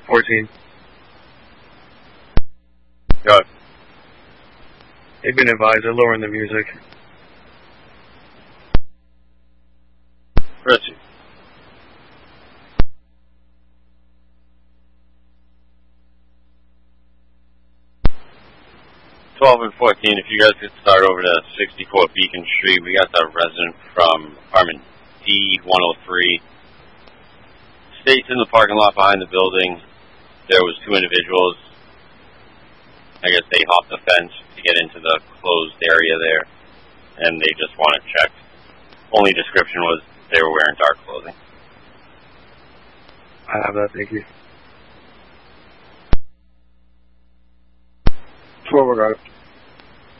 14. Go ahead. They've been advised they're lowering the music. Richie. And 14, if you guys could start over to 64 Beacon Street, we got the resident from apartment D103. States in the parking lot behind the building, there was 2 individuals. I guess they hopped the fence to get into the closed area there, and they just want it checked. Only description was they were wearing dark clothing. I have that, thank you. 12 regard.